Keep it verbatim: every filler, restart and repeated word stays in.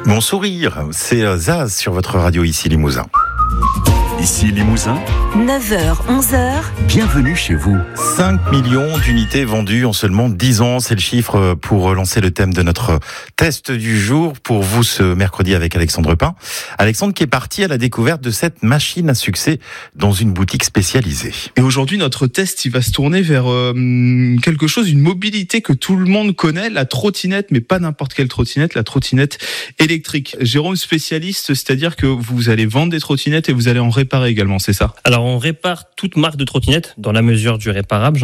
Mon sourire, c'est Zaz sur votre radio ici Limousin. Ici Limousin, neuf heures, onze heures. Bienvenue chez vous. cinq millions d'unités vendues en seulement dix ans, c'est le chiffre pour lancer le thème de notre test du jour pour vous ce mercredi avec Alexandre Pin. Alexandre qui est parti à la découverte de cette machine à succès dans une boutique spécialisée. Et aujourd'hui, notre test, il va se tourner vers euh, quelque chose, une mobilité que tout le monde connaît, la trottinette, mais pas n'importe quelle trottinette, la trottinette électrique. Jérôme, spécialiste, c'est-à-dire que vous allez vendre des trottinettes et vous allez en réparer également, c'est ça ? Alors on répare toute marque de trottinette dans la mesure du réparable.